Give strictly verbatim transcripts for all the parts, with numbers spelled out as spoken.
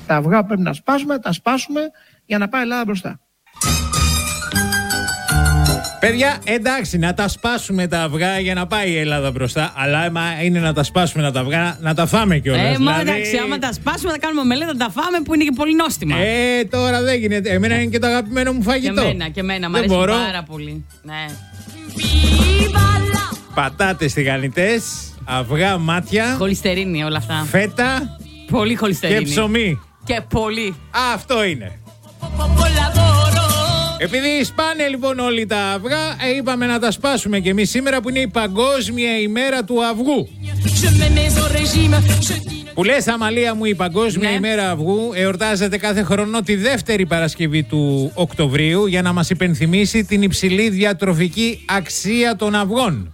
Τα αυγά πρέπει να σπάσουμε, τα σπάσουμε για να πάει η Ελλάδα μπροστά. Παιδιά, εντάξει, να τα σπάσουμε τα αυγά για να πάει η Ελλάδα μπροστά. Αλλά άμα είναι να τα σπάσουμε να τα αυγά, να τα φάμε κιόλας. Ε, δηλαδή... μα εντάξει, άμα τα σπάσουμε, θα κάνουμε μελέτα, να τα φάμε που είναι και πολύ νόστιμα. Ε, τώρα δεν γίνεται. Εμένα είναι και το αγαπημένο μου φαγητό. Και εμένα, και εμένα, μου αρέσει μπορώ. πάρα πολύ. Ναι. Πατάτες τηγανιτές, αυγά μάτια. Χολυστερίνη όλα αυτά. Φέτα. Πολύ χολυστερίνη. Και ψωμί. Και πολύ. Αυτό είναι. Επειδή σπάνε λοιπόν όλοι τα αυγά, ε, είπαμε να τα σπάσουμε και εμείς σήμερα που είναι η Παγκόσμια ημέρα του αυγού. Που λες, Αμαλία μου, η Παγκόσμια ναι. ημέρα αυγού εορτάζεται κάθε χρόνο τη δεύτερη Παρασκευή του Οκτωβρίου για να μας υπενθυμίσει την υψηλή διατροφική αξία των αυγών.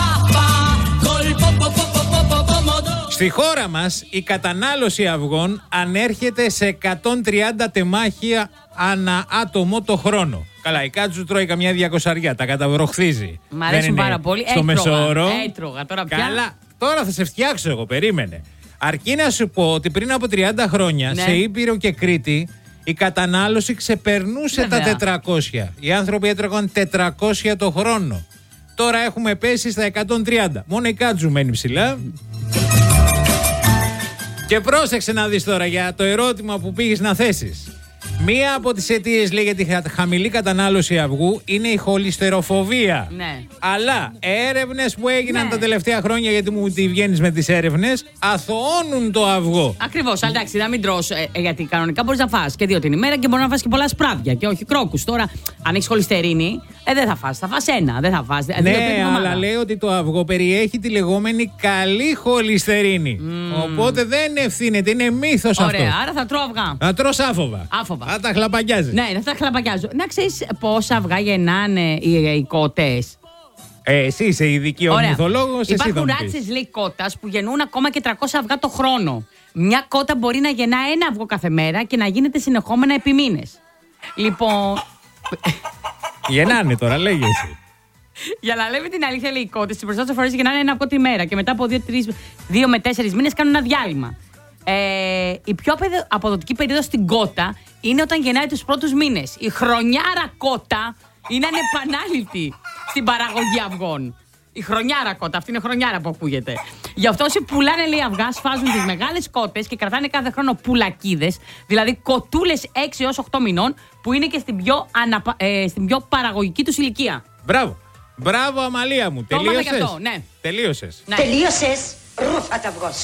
Στη χώρα μας η κατανάλωση αυγών ανέρχεται σε εκατόν τριάντα τεμάχια ανά άτομο το χρόνο. Καλά, η Κάτσου τρώει καμιά διακοσαριά, τα καταβροχθίζει. Μ' αρέσουν πάρα πολύ. Στο μεσόωρο. Έτρωγα τώρα πια. Καλά, τώρα θα σε φτιάξω εγώ, περίμενε. Αρκεί να σου πω ότι πριν από τριάντα χρόνια ναι. σε Ήπειρο και Κρήτη η κατανάλωση ξεπερνούσε Βέβαια. τα τετρακόσια. Οι άνθρωποι έτρωγαν τετρακόσια το χρόνο. Τώρα έχουμε πέσει στα εκατόν τριάντα. Μόνο η Κάτσου μένει ψηλά. Και πρόσεξε να δεις τώρα για το ερώτημα που πήγες να θέσεις. Μία από τις αιτίες, λέει, για τη χαμηλή κατανάλωση αυγού είναι η χολυστεροφοβία. Ναι. Αλλά έρευνες που έγιναν ναι. τα τελευταία χρόνια, γιατί μου τη βγαίνεις με τις έρευνες, αθωώνουν το αυγό. Ακριβώς, εντάξει, να μην τρως, ε, γιατί κανονικά μπορείς να φας και δύο την ημέρα και μπορεί να φας και πολλά σπράδια και όχι κρόκους. Τώρα, αν έχεις χολυστερίνη, ε, δεν θα φας, θα φας ένα, δεν θα φας. Ναι, αλλά λέει ότι το αυγό περιέχει τη λεγόμενη καλή χολυστερίνη. Mm. Οπότε δεν ευθύνεται, είναι μύθος αυτό. Ωραία, άρα θα τρώω αυγά. Θα τρως άφοβα. Άφοβα. Θα τα χλαπακιάζεις. Ναι, θα τα χλαπακιάζω. Να ξέρεις πόσα αυγά γεννάνε οι, οι κότες. Ε, εσύ είσαι ειδική ορνηθολόγος. Υπάρχουν ράτσες, λέει, κότας που γεννούν ακόμα και τριακόσια αυγά το χρόνο. Μια κότα μπορεί να γεννά ένα αυγό κάθε μέρα και να γίνεται συνεχόμενα επί μήνες. Λοιπόν. Γεννάνε τώρα, λέγε εσύ. Για να λέμε την αλήθεια, λέει, οι κότες τις περισσότερες φορές γεννάνε ένα αυγό τη μέρα και μετά από δύο με τέσσερις μήνες κάνουν ένα διάλειμμα. Ε, η πιο αποδοτική περίοδος στην κότα είναι όταν γεννάει τους πρώτους μήνες. Η χρονιάρα κότα είναι ανεπανάληπτη στην παραγωγή αυγών. Η χρονιάρα κότα, αυτή είναι χρονιάρα που ακούγεται. Γι' αυτό όσοι πουλάνε, λέει, αυγά, σφάζουν τις μεγάλες κότες και κρατάνε κάθε χρόνο πουλακίδες, δηλαδή κοτούλες έξι έως οκτώ μηνών, που είναι και στην πιο, αναπα... ε, στην πιο παραγωγική τους ηλικία. Μπράβο. Μπράβο, Αμαλία μου. Τελείωσες. Αυτό, ναι. Τελείωσες. Ναι. Τελείωσες. Ρούφα τα αυγός.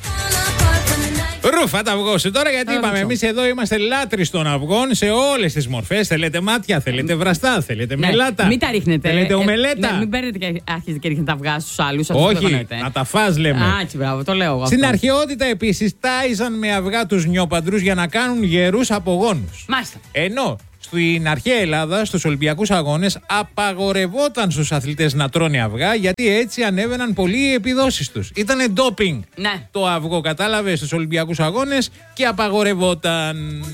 Ρούφα τα αυγό σου τώρα, γιατί είπαμε εμείς εδώ είμαστε λάτρεις των αυγών σε όλες τις μορφές. Θέλετε μάτια, θέλετε βραστά, θέλετε ναι, μελάτα. Μην τα ρίχνετε. Θέλετε ομελέτα. Ε, ναι, μην παίρνετε και άρχιζετε και ρίχνετε τα αυγά στους άλλους. Όχι, να τα φας λέμε. Α, έτσι, μπράβο, το λέω εγώ. Στην αρχαιότητα επίσης τάιζαν με αυγά τους νιόπαντρους για να κάνουν γερούς απογόνους. Μάλιστα. Ενώ στην αρχαία Ελλάδα, στους Ολυμπιακούς Αγώνες, απαγορευόταν στους αθλητές να τρώνε αυγά, γιατί έτσι ανέβαιναν πολύ οι επιδόσεις τους. Ήτανε ντόπινγκ ναι. το αυγό, κατάλαβες, στους Ολυμπιακούς Αγώνες και απαγορευόταν.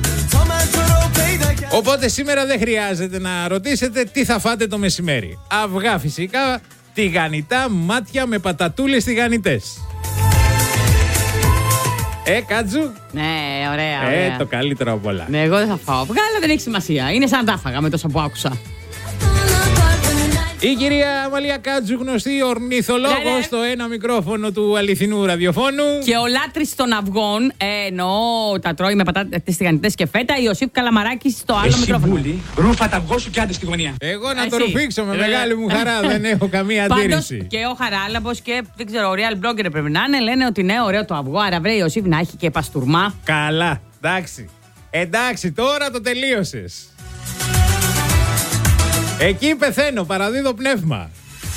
Οπότε σήμερα δεν χρειάζεται να ρωτήσετε τι θα φάτε το μεσημέρι. Αυγά φυσικά, τηγανιτά μάτια με πατατούλες τηγανιτές. Ε, Κάτζου. Ναι, ωραία, ωραία. Ε, το καλύτερο από όλα. Ναι, εγώ δεν θα φάω αυγά, αλλά δεν έχει σημασία. Είναι σαν να τα φάγα με τόσα που άκουσα. Η κυρία Αμαλία Κάτζου, γνωστή ορνηθολόγος, ναι, ναι. στο ένα μικρόφωνο του αληθινού ραδιοφώνου. Και ο λάτρης των αυγών, ε, εννοώ τα τρώει με πατάτες τηγανιτές και φέτα, Ιωσήφ Καλαμαράκης στο άλλο εσύ μικρόφωνο. Μπούλη, ρούφα τα αυγό σου και άντε στη γωνία. Εγώ να εσύ. το ρουφήξω με μεγάλη μου χαρά, δεν έχω καμία αντίρρηση. Πάντως και ο Χαράλαμπος και δεν ξέρω, ο real blogger πρέπει να είναι, λένε ότι ναι, ωραίο το αυγό, άρα βρε Ιωσήφ να έχει και παστούρμα. Καλά, εντάξει. Εντάξει, τώρα το τελείωσες. Εκεί πεθαίνω, παραδίδω πνεύμα.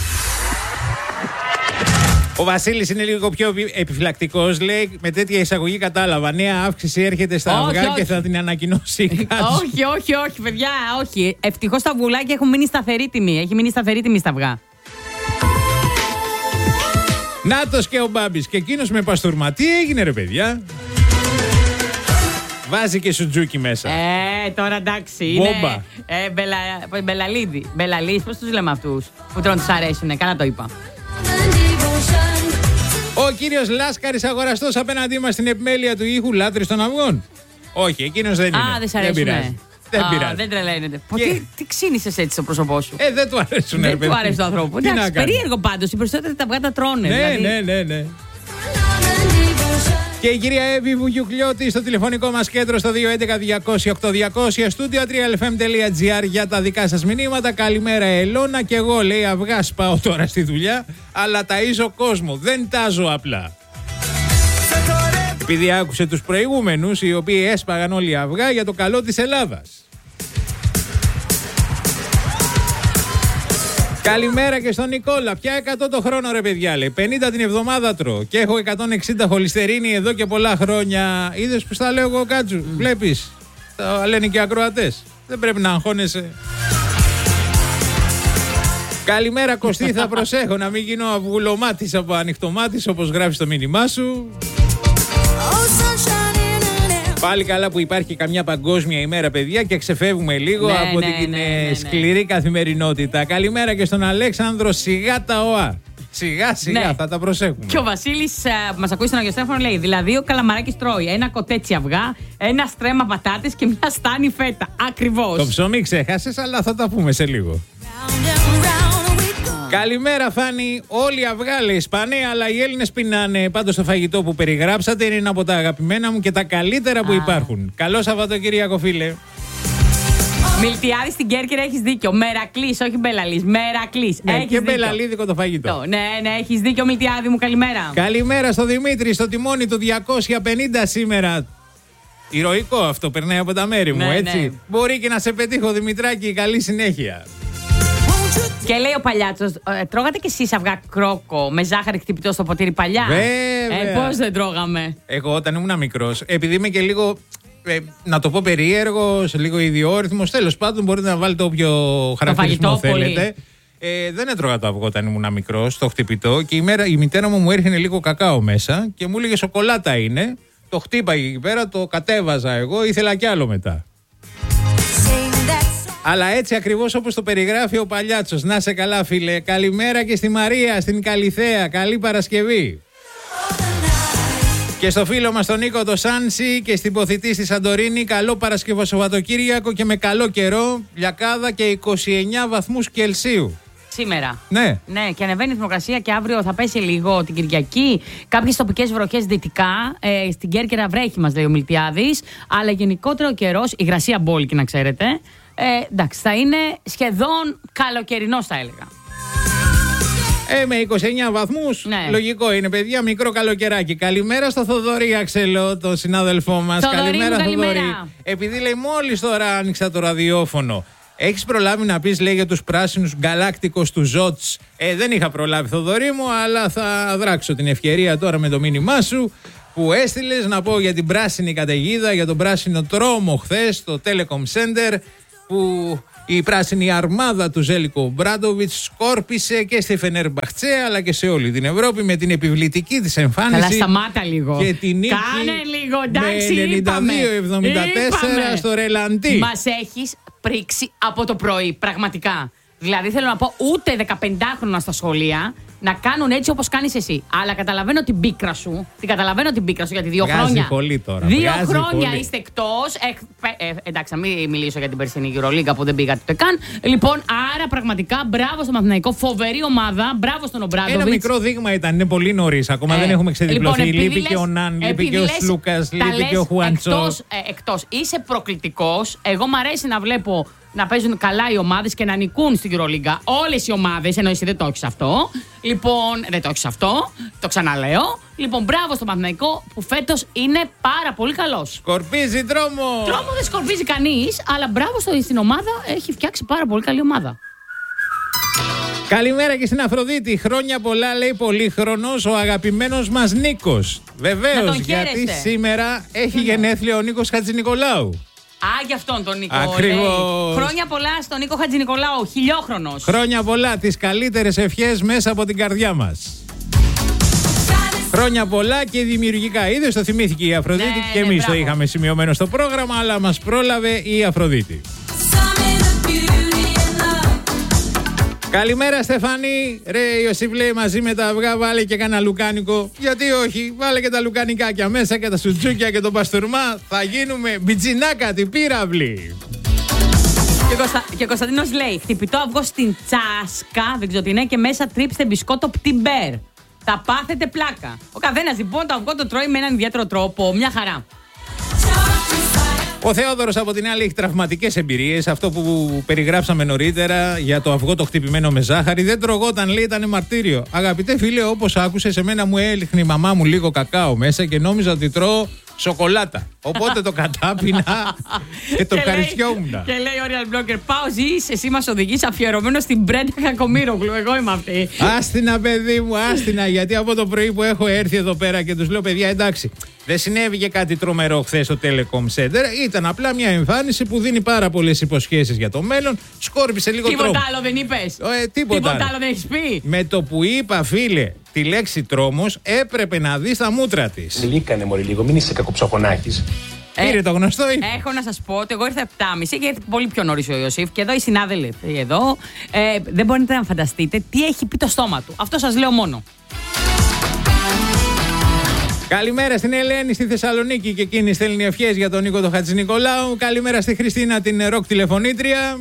Ο Βασίλης είναι λίγο πιο επιφυλακτικός. Λέει, με τέτοια εισαγωγή κατάλαβα. Νέα αύξηση έρχεται στα όχι, αυγά όχι. και θα την ανακοινώσει η Κάτσου. όχι, όχι, όχι, παιδιά, όχι. Ευτυχώς τα αυγουλάκια έχουν μείνει σταθερή τιμή. Έχει μείνει σταθερή τιμή στα αυγά. Νάτος και ο Μπάμπης. Και εκείνος με παστούρμα. Τι έγινε, ρε παιδιά? Βάζει και σουτζούκι μέσα. Ε, τώρα εντάξει. Μπόμπα. Είναι. Ε, μπελα, μπελαλίδι. Μπελαλίδι, πώς τους λέμε αυτούς που τρώνε τους αρέσουνε. Καλά το είπα. Ο κύριος Λάσκαρης, αγοραστός απέναντί μας στην επιμέλεια του ήχου, λάτρης των αυγών. Όχι, εκείνος δεν είναι. Α, δεν σ' αρέσουνε. Δεν πειράζει. Δεν, Α, δεν τρελαίνεται. Και... Τι, τι ξύνησες έτσι στο πρόσωπό σου. Ε, δεν του αρέσουν. Δεν του αρέσει το άνθρωπο. Εντάξει, περίεργο πάντως. Οι περισσότεροι τα αυγά τα τρώνε. Ναι, δηλαδή. ναι, ναι, ναι. Και η κυρία Εύη Βουγιουκλιώτη στο τηλεφωνικό μας κέντρο στο δύο έντεκα διακόσια οκτώ διακόσια, στούντιο τρία ελ εφ εμ τελεία τζι άρ για τα δικά σας μηνύματα. Καλημέρα Ελώνα, και εγώ λέει αυγά σπάω τώρα στη δουλειά, αλλά ταΐζω κόσμο, δεν τάζω απλά. Επειδή άκουσε τους προηγούμενους, οι οποίοι έσπαγαν όλοι αυγά για το καλό της Ελλάδας. Καλημέρα και στον Νικόλα. Πια εκατό το χρόνο ρε παιδιά, λέει. πενήντα την εβδομάδα τρώω και έχω εκατόν εξήντα χολυστερίνη εδώ και πολλά χρόνια. Είδες που στα λέω εγώ, Κάτσου. Mm. Βλέπεις, τα λένε και ακροατές. Δεν πρέπει να αγχώνεσαι. Καλημέρα Κωστή, θα προσέχω να μην γίνω αυγουλομάτης από ανοιχτομάτης, όπως γράφει στο μήνυμά σου. Πάλι καλά που υπάρχει καμιά παγκόσμια ημέρα, παιδιά, και ξεφεύγουμε λίγο ναι, από ναι, την ναι, ναι, ναι. σκληρή καθημερινότητα. Καλημέρα και στον Αλέξανδρο, σιγά τα ΟΑ. Σιγά σιγά, ναι. Θα τα προσέχουμε. Και ο Βασίλης που μας ακούει στον Αγιοστέφανο λέει: δηλαδή ο Καλαμαράκης τρώει ένα κοτέτσι αυγά, ένα στρέμμα πατάτες και μια στάνη φέτα. Ακριβώς. Το ψωμί ξέχασες, αλλά θα τα πούμε σε λίγο. Καλημέρα Φάνη, όλοι αυγά λέει σπάνε, αλλά οι Έλληνες πεινάνε. Πάντως το φαγητό που περιγράψατε είναι ένα από τα αγαπημένα μου και τα καλύτερα που Α. υπάρχουν. Καλό Σαββατοκύριακο φίλε. Μιλτιάδη στην Κέρκυρα, έχεις δίκιο. Μερακλής, όχι Μπελαλής. Μερακλής. Ναι, και μπελαλίδικο το φαγητό. Ναι, ναι, έχεις δίκιο Μιλτιάδη μου, καλημέρα. Καλημέρα στο Δημήτρη, στο τιμόνι του διακόσια πενήντα σήμερα. Ηρωικό αυτό, περνάει από τα μέρη μου, ναι, έτσι. Ναι. Μπορεί και να σε πετύχω Δημητράκη, καλή συνέχεια. Και λέει ο Παλιάτσος, ε, τρώγατε κι εσείς αυγά κρόκο με ζάχαρη χτυπητό στο ποτήρι παλιά? Βέβαια. Ε, πώς δεν τρώγαμε. Εγώ όταν ήμουν μικρός, επειδή είμαι και λίγο, ε, να το πω περίεργος, λίγο ιδιόρυθμος, τέλος πάντων μπορείτε να βάλετε όποιο χαρακτηρισμό θέλετε. Ε, δεν έτρωγα το αυγό όταν ήμουν μικρός, το χτυπητό, και η, μέρα, η μητέρα μου μου έρχεται λίγο κακάο μέσα και μου έλεγε σοκολάτα είναι. Το χτύπαγε εκεί πέρα, το κατέβαζα εγώ, ήθελα κι άλλο μετά. Αλλά έτσι ακριβώς όπως το περιγράφει ο Παλιάτσος. Να σε καλά φίλε. Καλημέρα και στη Μαρία, στην Καλιθέα. Καλή Παρασκευή. Και στο φίλο μας τον Νίκο το Σάνσι και στην Ποθητή στη Σαντορίνη. Καλό Παρασκευό Σαββατοκύριακο και με καλό καιρό. Λιακάδα και είκοσι εννιά βαθμούς Κελσίου. Σήμερα. Ναι. Ναι, και ανεβαίνει η θερμοκρασία και αύριο θα πέσει λίγο την Κυριακή. Κάποιες τοπικές βροχές δυτικά. Ε, στην Κέρκυρα βρέχει, μας λέει ο Μιλτιάδης. Αλλά γενικότερα ο καιρός, υγρασία μπόλικη να ξέρετε. Ε, εντάξει, θα είναι σχεδόν καλοκαιρινός, θα έλεγα. Ε, με είκοσι εννιά βαθμούς, ναι. Λογικό είναι, παιδιά, μικρό καλοκαιράκι. Καλημέρα στο Θοδωρή Αξελό, τον συνάδελφό μας. Θοδωρή, καλημέρα, καλημέρα. Θοδωρή. Επειδή λέει, μόλις τώρα άνοιξα το ραδιόφωνο. Έχεις προλάβει να πεις, λέει, για τους πράσινους γκαλάκτικος του Ζότς? Ε, δεν είχα προλάβει, Θοδωρή μου, αλλά θα δράξω την ευκαιρία τώρα με το μήνυμά σου που έστειλες να πω για την πράσινη καταιγίδα, για τον πράσινο τρόμο χθες στο Telecom Center, που η πράσινη αρμάδα του Ζέλικο Μπράντοβιτς σκόρπισε και στη Φενέρμπαχτσε αλλά και σε όλη την Ευρώπη με την επιβλητική της εμφάνιση. Καλά, σταμάτα λίγο. Και την νίκη Κάνε λίγο, εντάξει, με ενενήντα δύο εβδομήντα τέσσερα στο Ρελαντί. Μας έχεις πρίξει από το πρωί, πραγματικά. Δηλαδή θέλω να πω, ούτε δεκαπεντάχρονα στα σχολεία να κάνουν έτσι όπως κάνεις εσύ. Αλλά καταλαβαίνω την πίκρα σου. Την καταλαβαίνω την πίκρα σου, γιατί δύο Βγάζει χρόνια. Πολύ τώρα. Δύο Βγάζει χρόνια πολύ. είστε εκτός. Ε, ε, εντάξει, να μην μιλήσω για την περσινή EuroLeague που δεν πήγατε ούτε καν. Λοιπόν, άρα πραγματικά μπράβο στο Παναθηναϊκό. Φοβερή ομάδα. Μπράβο στον Ομπράντοβιτς. Ένα μικρό δείγμα ήταν. Είναι πολύ νωρίς. Ακόμα ε, δεν έχουμε ξεδιπλωθεί. Λοιπόν, λείπει και ο Ναν, λείπει και ο Σλούκας, λείπει και ο Χουαντσό. Εκτός. Είσαι προκλητικός. Εγώ μ' αρέσει να βλέπω να παίζουν καλά οι ομάδες και να νικούν στην EuroLeague όλες οι ομάδες, ενώ εσύ δεν το έχεις αυτό. Λοιπόν, δεν το έχεις αυτό, το ξαναλέω. Λοιπόν, μπράβο στον Παναθηναϊκό που φέτος είναι πάρα πολύ καλός. Σκορπίζει τρόμο! Τρόμο δεν σκορπίζει κανείς, αλλά μπράβο στο, στην ομάδα, έχει φτιάξει πάρα πολύ καλή ομάδα. Καλημέρα και στην Αφροδίτη. Χρόνια πολλά, λέει, πολύχρονος ο αγαπημένος μας Νίκος. Βεβαίως, γιατί σήμερα έχει ναι. γενέθλια ο Νίκος Χατζηνικολάου. Α, για αυτόν τον Νίκο. Ακριβώς. Χρόνια πολλά στον Νίκο Χατζηνικολάου, χιλιόχρονος. Χρόνια πολλά, τις καλύτερες ευχές μέσα από την καρδιά μας. Χρόνια πολλά και δημιουργικά. Είδες, το θυμήθηκε η Αφροδίτη ναι, και εμείς ναι, το είχαμε σημειωμένο στο πρόγραμμα, αλλά μας πρόλαβε η Αφροδίτη. Καλημέρα Στεφανή. Ρε Ιωσήφ λέει μαζί με τα αυγά βάλε και κάνα λουκάνικο. Γιατί όχι, βάλε και τα λουκανικάκια μέσα και τα σουτζούκια και το παστούρμα. Θα γίνουμε μπιτζινάκα την πύραυλη. Και, Κωνστα... και Κωνσταντίνος λέει: χτυπητό αυγό στην τσάσκα, δεν ξέρω τι είναι, και μέσα τρίψτε μπισκότο πτυμπέρ. Θα πάθετε πλάκα. Ο καθένας λοιπόν το αυγό το τρώει με έναν ιδιαίτερο τρόπο. Μια χαρά. Ο Θεόδωρος από την άλλη έχει τραυματικές εμπειρίες. Αυτό που περιγράψαμε νωρίτερα για το αυγό το χτυπημένο με ζάχαρη δεν τρογόταν, λέει, ήταν μαρτύριο. Αγαπητέ φίλε, όπως άκουσες, εμένα μου έλειχνε η μαμά μου λίγο κακάο μέσα και νόμιζα ότι τρώω σοκολάτα. Οπότε το κατάπινα και το ευχαριστιόμουν. Και λέει ο Real Blogger: πάω, ζεις, εσύ μας οδηγείς αφιερωμένο στην Μπρέντα Κακομοίρογλου. Εγώ είμαι αυτή. Άστινα, παιδί μου, άστινα. Γιατί από το πρωί που έχω έρθει εδώ πέρα και τους λέω: παιδιά, εντάξει, δεν συνέβη και κάτι τρομερό χθες στο Telecom Center. Ήταν απλά μια εμφάνιση που δίνει πάρα πολλές υποσχέσεις για το μέλλον. Σκόρπισε λίγο τρόμο. Τίποτα άλλο δεν είπες. Ε, τίποτα, τίποτα άλλο δεν έχεις πει. Με το που είπα, φίλε, τη λέξη τρόμος, έπρεπε να δεις τα μούτρα της. Λύκανε μωρή λίγο, μην είσαι κακοψαχονάκης. Πήρε ε, το γνωστό ή. Έχω να σας πω ότι εγώ ήρθα επτά και μισή και ήρθε πολύ πιο νωρίς ο Ιωσήφ. Και εδώ οι συνάδελφοι εδώ. Ε, δεν μπορείτε να φανταστείτε τι έχει πει το στόμα του. Αυτό σας λέω μόνο. Καλημέρα στην Ελένη στη Θεσσαλονίκη και εκείνη στέλνει ευχές για τον Νίκο τον Χατζηνικολάου. Καλημέρα στη Χριστίνα την ροκ τηλεφωνήτρια.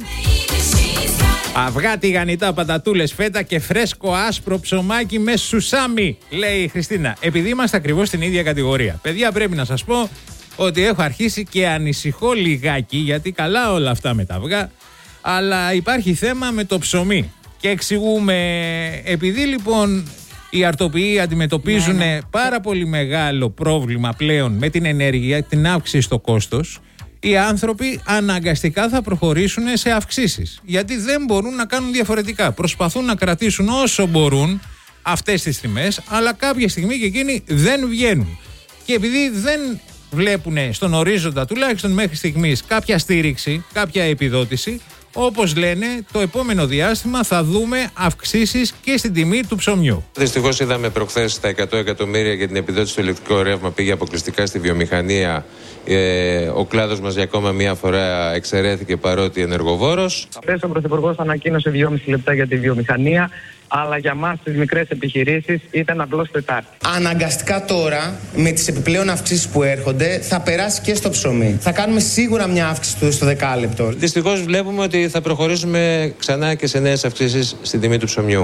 Αυγά τηγανιτά, πατατούλες, φέτα και φρέσκο άσπρο ψωμάκι με σουσάμι, λέει η Χριστίνα. Επειδή είμαστε ακριβώς στην ίδια κατηγορία. Παιδιά, πρέπει να σας πω ότι έχω αρχίσει και ανησυχώ λιγάκι, γιατί καλά όλα αυτά με τα αυγά, αλλά υπάρχει θέμα με το ψωμί. Και εξηγούμε, επειδή λοιπόν οι αρτοποιοί αντιμετωπίζουν ναι, ναι. πάρα πολύ μεγάλο πρόβλημα πλέον με την ενέργεια, την αύξηση στο κόστος, οι άνθρωποι αναγκαστικά θα προχωρήσουν σε αυξήσεις. Γιατί δεν μπορούν να κάνουν διαφορετικά. Προσπαθούν να κρατήσουν όσο μπορούν αυτές τις τιμές, αλλά κάποια στιγμή και εκείνοι δεν βγαίνουν. Και επειδή δεν βλέπουν στον ορίζοντα, τουλάχιστον μέχρι στιγμής, κάποια στήριξη, κάποια επιδότηση, όπως λένε, το επόμενο διάστημα θα δούμε αυξήσεις και στην τιμή του ψωμιού. Δυστυχώς είδαμε προχθές τα εκατό εκατομμύρια για την επιδότηση του ηλεκτρικού ρεύμα πήγε αποκλειστικά στη βιομηχανία. Ε, ο κλάδος μας για ακόμα μία φορά εξαιρέθηκε παρότι ενεργοβόρος. Χθες ο Πρωθυπουργός ανακοίνωσε δυόμιση λεπτά για τη βιομηχανία, αλλά για μας τις μικρές επιχειρήσεις ήταν απλώς Τετάρτη. Αναγκαστικά τώρα, με τις επιπλέον αυξήσεις που έρχονται, θα περάσει και στο ψωμί. Θα κάνουμε σίγουρα μια αύξηση στο δεκάλεπτο. Δυστυχώς βλέπουμε ότι θα προχωρήσουμε ξανά και σε νέες αυξήσεις στην τιμή του ψωμιού.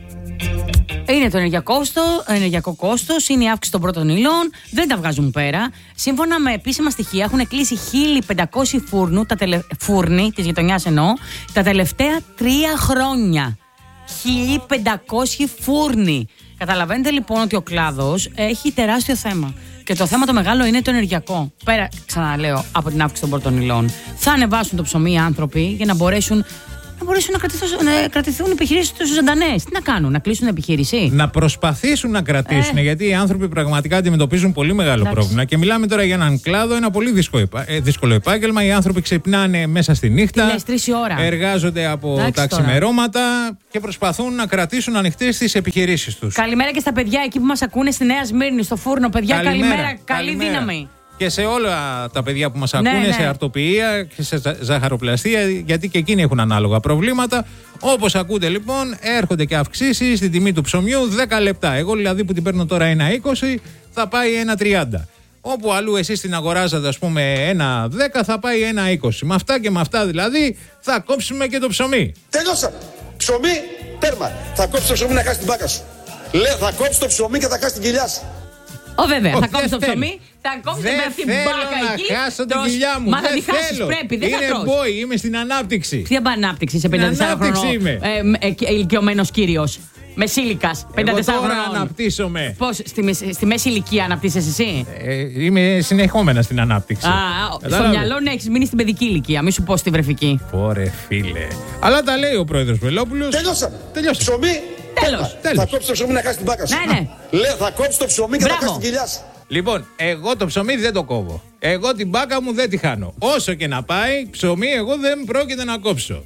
Είναι το ενεργειακό κόστος, ενεργειακό κόστος, είναι η αύξηση των πρώτων υλών, δεν τα βγάζουν πέρα. Σύμφωνα με επίσημα στοιχεία, έχουν κλείσει χίλια πεντακόσιοι φούρνου, τα τελε... φούρνοι της γειτονιάς εννοώ, τα τελευταία τρία χρόνια. χίλια πεντακόσιοι φούρνοι. Καταλαβαίνετε λοιπόν ότι ο κλάδος έχει τεράστιο θέμα. Και το θέμα το μεγάλο είναι το ενεργειακό. Πέρα, ξαναλέω, από την αύξηση των πρώτων υλών. Θα ανεβάσουν το ψωμί οι άνθρωποι για να μπορέσουν. Να μπορέσουν να κρατηθούν, να κρατηθούν οι επιχειρήσεις τους ζωντανές. Τι να κάνουν, να κλείσουν επιχείρηση. Να προσπαθήσουν να κρατήσουν, ε. γιατί οι άνθρωποι πραγματικά αντιμετωπίζουν πολύ μεγάλο Εντάξει. πρόβλημα. Και μιλάμε τώρα για έναν κλάδο, ένα πολύ δύσκολο, δύσκολο επάγγελμα. Οι άνθρωποι ξυπνάνε μέσα στη νύχτα. Λες, τρεις η ώρα. Εργάζονται από Εντάξει, τα ξημερώματα και προσπαθούν να κρατήσουν ανοιχτές τις επιχειρήσεις τους. Καλημέρα και στα παιδιά εκεί που μας ακούνε στη Νέα Σμύρνη, στο φούρνο. Παιδιά, καλημέρα. καλημέρα. Καλή καλημέρα. δύναμη. Και σε όλα τα παιδιά που μας ακούνε, ναι, ναι. σε αρτοποιία και σε ζαχαροπλαστεία, γιατί και εκείνοι έχουν ανάλογα προβλήματα. Όπως ακούτε λοιπόν, έρχονται και αυξήσεις στην τιμή του ψωμιού δέκα λεπτά. Εγώ δηλαδή που την παίρνω τώρα ένα είκοσι, θα πάει ένα τριάντα. Όπου αλλού εσείς την αγοράζατε, ας πούμε, ένα δέκα, θα πάει ένα είκοσι. Με αυτά και με αυτά δηλαδή θα κόψουμε και το ψωμί. Τελειώσαμε. Ψωμί, τέρμα. Θα κόψεις το ψωμί να χάσεις την μπάκα σου. Λέω, θα κόψεις το ψωμί και θα χάσεις την κοιλιά σου. Ω, βέβαια, Ο, θα κόψεις το ψωμί, θα κόψεις την μπάκα εκεί. Δεν θέλω να χάσω την κοιλιά μου. Μα θα τη χάσεις, πρέπει, δεν θα τρως. Είναι boy, είμαι στην ανάπτυξη. Ποια ανάπτυξη σε πενήντα τέσσερα χρονών ε, ε, ε, ηλικιωμένος κύριος. Μεσήλικας, πενήντα τέσσερα χρονών. Εγώ τώρα αναπτύσσομαι. Πώς, στη, στη μέση ηλικία αναπτύσσεσαι εσύ? Ε, είμαι συνεχόμενα στην ανάπτυξη. Α, στο μυαλό να έχεις μείνει στην παιδική ηλικία, μη σου πω στη βρεφική. Ωραία, φίλε. Αλλά τα λέει ο πρόεδρος Βελόπουλος. Τελειώσαμε. Τελειώσαμε. Ψωμί. Τέλος. Θα κόψεις το ψωμί να χάσεις την μπάκα σου. Ναι, ναι. Λέω, θα κόψεις το ψωμί και Μπράβο. θα χάσεις την κοιλιά σου. Λοιπόν, εγώ το ψωμί δεν το κόβω. Εγώ την μπάκα μου δεν τη χάνω. Όσο και να πάει, ψωμί εγώ δεν πρόκειται να κόψω.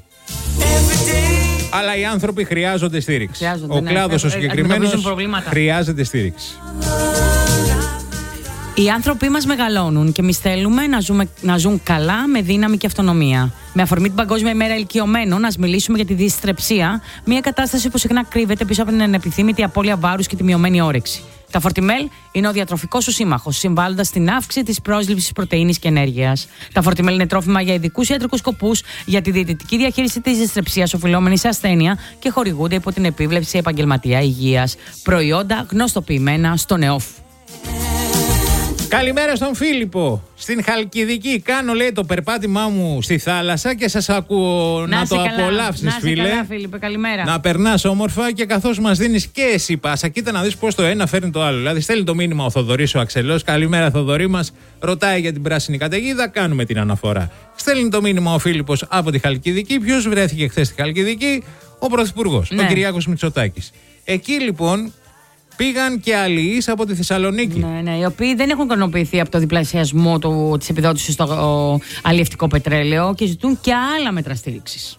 Αλλά οι άνθρωποι χρειάζονται στήριξη. Χρειάζονται, ο ναι. κλάδος ο συγκεκριμένος χρειάζεται στήριξη. Οι άνθρωποι μας μεγαλώνουν και εμείς θέλουμε να, ζούμε, να ζουν καλά, με δύναμη και αυτονομία. Με αφορμή την Παγκόσμια ημέρα ηλικιωμένων, ας μιλήσουμε για τη δυστρεψία, μια κατάσταση που συχνά κρύβεται πίσω από την ανεπιθύμητη απώλεια βάρους και τη μειωμένη όρεξη. Τα Φορτιμέλ είναι ο διατροφικός σου σύμμαχος, συμβάλλοντας στην αύξηση της πρόσληψης πρωτεΐνης και ενέργειας. Τα Φορτιμέλ είναι τρόφιμα για ειδικούς ιατρικούς σκοπούς, για τη διαιτητική διαχείριση της δυστρεψίας οφειλόμενης σε ασθένεια και χορηγούνται υπό την επίβλεψη επαγγελματία υγείας. Προϊόντα γνωστοποιημένα στο ΝΕΟΦ. Καλημέρα στον Φίλιππο. Στην Χαλκιδική κάνω, λέει, το περπάτημά μου στη θάλασσα και σας ακούω να, να το απολαύσεις, φίλε. Να καλά, Φίλιππε, καλημέρα. Να περνάς όμορφα και καθώς μας δίνεις και εσύ πάσα, κοίτα να δεις πώς το ένα φέρνει το άλλο. Δηλαδή, στέλνει το μήνυμα ο Θοδωρής ο Αξελός. Καλημέρα, Θοδωρή μας. Ρωτάει για την πράσινη καταιγίδα. Κάνουμε την αναφορά. Στέλνει το μήνυμα ο Φίλιππος από τη Χαλκιδική. Ποιος βρέθηκε χθες στη Χαλκιδική? Ο Πρωθυπουργός, ναι. Ο Κυριάκος Μητσοτάκης. Εκεί λοιπόν. Πήγαν και αλληλείς από τη Θεσσαλονίκη. Ναι, ναι, οι οποίοι δεν έχουν ικανοποιηθεί από το διπλασιασμό της επιδότησης στο αλλιευτικό πετρέλαιο και ζητούν και άλλα μέτρα στήριξης.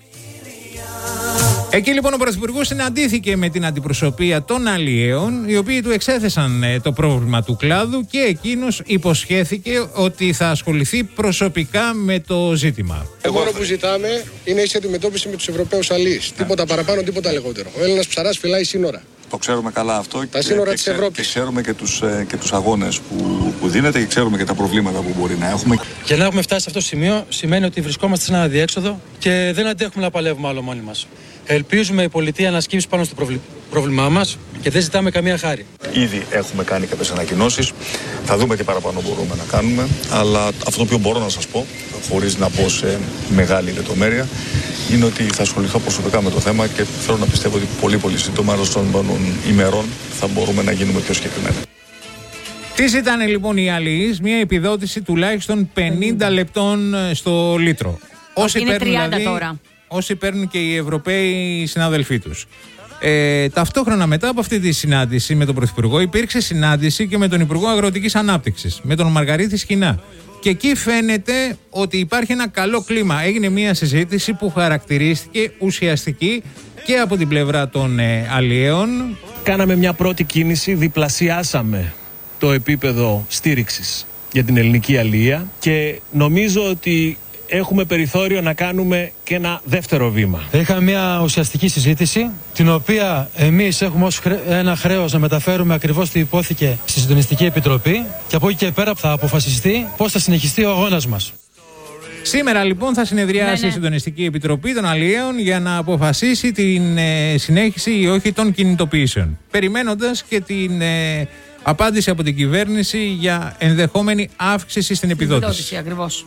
Εκεί λοιπόν ο Πρωθυπουργός συναντήθηκε με την αντιπροσωπεία των αλλιέων, οι οποίοι του εξέθεσαν ε, το πρόβλημα του κλάδου και εκείνος υποσχέθηκε ότι θα ασχοληθεί προσωπικά με το ζήτημα. Το μόνο που ζητάμε είναι ίση αντιμετώπιση με τους Ευρωπαίους αλλιείς. Yeah. Τίποτα παραπάνω, τίποτα λιγότερο. Ο Έλληνας ψαράς φυλάει σύνορα. Το ξέρουμε καλά αυτό. Τα και, σύνορα και, της Ευρώπης. Και ξέρουμε και τους, και τους αγώνες που, που δίνεται και ξέρουμε και τα προβλήματα που μπορεί να έχουμε. Και να έχουμε φτάσει σε αυτό το σημείο σημαίνει ότι βρισκόμαστε σε ένα αδιέξοδο και δεν αντέχουμε να παλεύουμε άλλο μόνοι μας. Ελπίζουμε η πολιτεία να σκύψει πάνω στο προβλή... πρόβλημά μας και δεν ζητάμε καμία χάρη. Ήδη έχουμε κάνει κάποιες ανακοινώσεις. Θα δούμε τι παραπάνω μπορούμε να κάνουμε. Αλλά αυτό το οποίο μπορώ να σας πω, χωρίς να πω σε μεγάλη λεπτομέρεια, είναι ότι θα ασχοληθώ προσωπικά με το θέμα και θέλω να πιστεύω ότι πολύ πολύ σύντομα, των ημερών, θα μπορούμε να γίνουμε πιο συγκεκριμένοι. Τι ζητάνε λοιπόν οι αλληλείς? Μια επιδότηση τουλάχιστον πενήντα λεπτών στο λίτρο. Όσοι είναι παίρνουν, τριάντα δηλαδή, τώρα. Όσοι παίρνουν και οι Ευρωπαίοι συνάδελφοί τους. Ε, ταυτόχρονα μετά από αυτή τη συνάντηση με τον Πρωθυπουργό υπήρξε συνάντηση και με τον Υπουργό Αγροτικής Ανάπτυξης, με τον Μαργαρίτη Σχοινά. Και εκεί φαίνεται ότι υπάρχει ένα καλό κλίμα. Έγινε μια συζήτηση που χαρακτηρίστηκε ουσιαστική και από την πλευρά των ε, αλλιέων. Κάναμε μια πρώτη κίνηση, διπλασιάσαμε το επίπεδο στήριξης για την ελληνική αλληλεία και νομίζω ότι έχουμε περιθώριο να κάνουμε και ένα δεύτερο βήμα. Είχαμε μια ουσιαστική συζήτηση, την οποία εμείς έχουμε ως χρέ... ένα χρέος να μεταφέρουμε ακριβώς τι υπόθηκε στη Συντονιστική Επιτροπή και από εκεί και πέρα θα αποφασιστεί πώς θα συνεχιστεί ο αγώνας μας. Σήμερα λοιπόν θα συνεδριάσει ναι, ναι. η Συντονιστική Επιτροπή των Αλλιέων για να αποφασίσει την ε, συνέχιση ή όχι των κινητοποιήσεων. Περιμένοντας και την ε, απάντηση από την κυβέρνηση για ενδεχόμενη αύξηση στην επιδότηση. Επιδότηση, ακριβώς.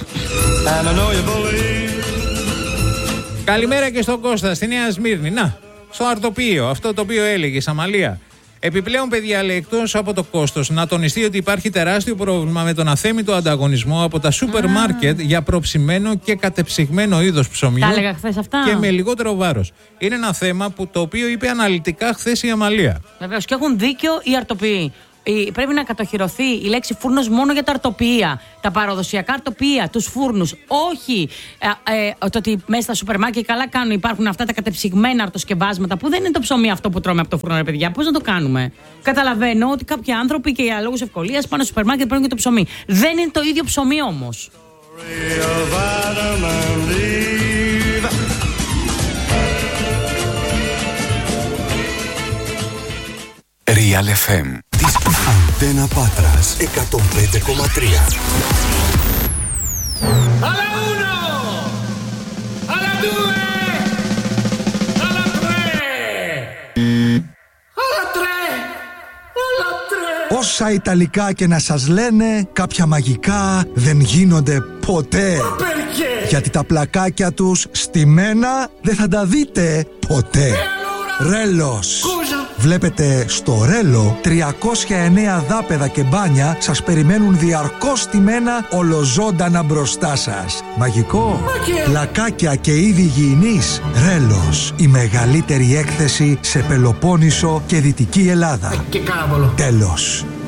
Καλημέρα και στον Κώστα, στη Νέα Σμύρνη. Να, στο αρτοπείο, αυτό το οποίο έλεγε, Σαμαλία. Επιπλέον, παιδιά, λέει, εκτός από το κόστος, να τονιστεί ότι υπάρχει τεράστιο πρόβλημα με τον αθέμητο ανταγωνισμό από τα σούπερ μάρκετ για προψημένο και κατεψυγμένο είδος ψωμιού. Τα έλεγα χθες αυτά. Και με λιγότερο βάρος. Είναι ένα θέμα που το οποίο είπε αναλυτικά χθες η Αμαλία. Βεβαίως, και έχουν δίκιο οι αρτοποιοί. Πρέπει να κατοχυρωθεί η λέξη φούρνος μόνο για τα αρτοποιεία, τα παραδοσιακά αρτοποιεία, τους φούρνους. Όχι ε, ε, το ότι μέσα στα σούπερ μάρκετ καλά κάνουν, υπάρχουν αυτά τα κατεψυγμένα αρτοσκευάσματα που δεν είναι το ψωμί αυτό που τρώμε από το φούρνο, ρε παιδιά. Πώς να το κάνουμε? Καταλαβαίνω ότι κάποιοι άνθρωποι και για λόγους ευκολίας πάνε στο σούπερ μάρκετ και παίρνουν και το ψωμί. Δεν είναι το ίδιο ψωμί όμως. Real εφ εμ. Αντένα Πάτρας εκατόν πέντε κόμμα τρία. Alla uno, alla due, alla tre, alla tre, alla tre. Όσα Ιταλικά και να σας λένε, κάποια μαγικά δεν γίνονται ποτέ. Γιατί τα πλακάκια τους στημένα δεν θα τα δείτε ποτέ. Ρέλος. Βλέπετε, στο Ρέλο τριακόσια εννέα δάπεδα και μπάνια σας περιμένουν διαρκώς στημένα ολοζώντανα μπροστά σας. Μαγικό. Πλακάκια και είδη υγιεινής. Ρέλος, η μεγαλύτερη έκθεση σε Πελοπόννησο και Δυτική Ελλάδα. Και κάραβολο. Τέλος.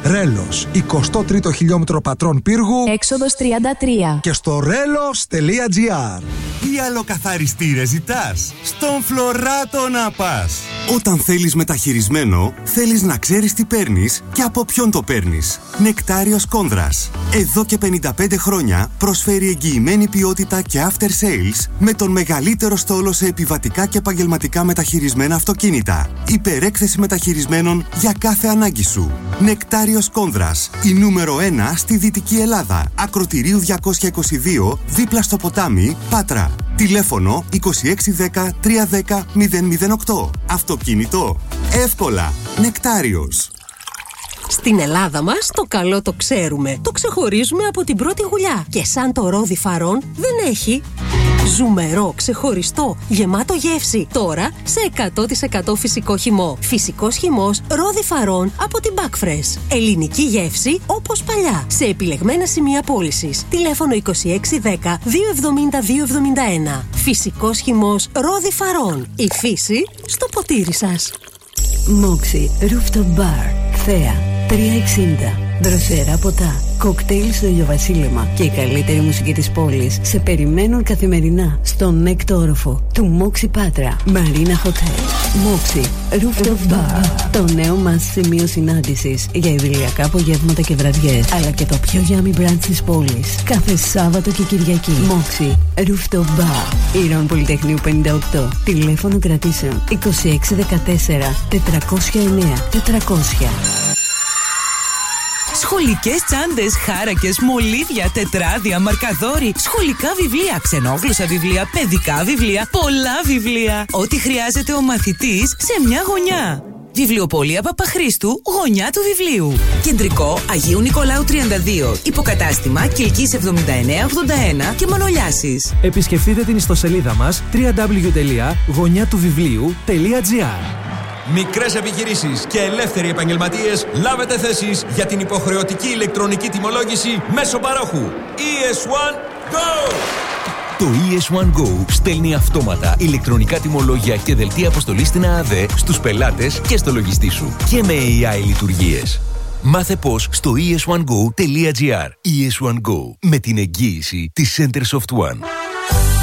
Ρέλος, εικοστό τρίτο χιλιόμετρο Πατρών Πύργου, έξοδος τριάντα τρία. Και στο ρέλος τελεία τζι άρ. Τι αλλοκαθαριστήρες ζητάς? Στον Φλωράτο να πας. Όταν θέλεις μεταχειρισμένο, θέλεις να ξέρεις τι παίρνεις και από ποιον το παίρνεις. Νεκτάριος Κόνδρας. Εδώ και πενήντα πέντε χρόνια προσφέρει εγγυημένη ποιότητα και after sales με τον μεγαλύτερο στόλο σε επιβατικά και επαγγελματικά μεταχειρισμένα αυτοκίνητα. Υπερέκθεση μεταχειρισμένων για κάθε ανάγκη σου. Νεκτάριος Κόνδρας. Η νούμερο ένα στη Δυτική Ελλάδα. Ακροτηρίου διακόσια είκοσι δύο, δίπλα στο ποτάμι, Πάτρα. Τηλέφωνο είκοσι έξι δέκα τριακόσια δέκα μηδέν μηδέν οκτώ. Αυτοκίνητο. Εύκολα. Νεκτάριος. Στην Ελλάδα μας το καλό το ξέρουμε. Το ξεχωρίζουμε από την πρώτη γουλιά. Και σαν το ρόδι Φαρών δεν έχει. Ζουμερό, ξεχωριστό, γεμάτο γεύση. Τώρα σε εκατό τοις εκατό φυσικό χυμό. Φυσικός χυμός ρόδι Φαρών από την Backfresh. Ελληνική γεύση όπως παλιά. Σε επιλεγμένα σημεία πώλησης. Τηλέφωνο είκοσι έξι δέκα διακόσια εβδομήντα δύο εβδομήντα ένα. Φυσικός χυμός ρόδι Φαρών. Η φύση στο ποτήρι σας. Moxie Rooftop Bar. Θέα τριακόσια εξήντα. Δροσερά ποτά, κοκτέιλ στο ηλιοβασίλεμα και η καλύτερη μουσική της πόλης σε περιμένουν καθημερινά στον έκτο όροφο του Moxie Πάτρα Marina Hotel. Moxie Rooftop Bar. Το νέο μας σημείο συνάντησης για ιδηλιακά απογεύματα και βραδιές, αλλά και το πιο yummy brunch της πόλης κάθε Σάββατο και Κυριακή. Moxie Rooftop Bar. Ήρων Πολυτεχνείου πενήντα οκτώ. Τηλέφωνο κρατήσεων είκοσι έξι δεκατέσσερα τετρακόσια εννέα τετρακόσια. Σχολικές τσάντες, χάρακες, μολύβια, τετράδια, μαρκαδόροι, σχολικά βιβλία, ξενόγλωσσα βιβλία, παιδικά βιβλία, πολλά βιβλία. Ό,τι χρειάζεται ο μαθητής σε μια γωνιά. Βιβλιοπωλεία Παπαχρήστου, γωνιά του βιβλίου. Κεντρικό Αγίου Νικολάου τριάντα δύο. Υποκατάστημα Κιλκής εβδομήντα εννέα ογδόντα ένα και Μανολιάσης. Επισκεφτείτε την ιστοσελίδα μας double-u double-u double-u τελεία γωνιά του βιβλίου τελεία τζι άρ. Μικρές επιχειρήσεις και ελεύθεροι επαγγελματίες, λάβετε θέσεις για την υποχρεωτική ηλεκτρονική τιμολόγηση μέσω παρόχου. ι ες ουάν Go! Το ι ες ουάν Go στέλνει αυτόματα ηλεκτρονικά τιμολόγια και δελτία αποστολής στην ΑΑΔΕ στους πελάτες και στο λογιστή σου. Και με έι άι λειτουργίες. Μάθε πώς στο ι ες ουάν γκο τελεία τζι άρ. ι ες ουάν Go, με την εγγύηση της Center Soft One.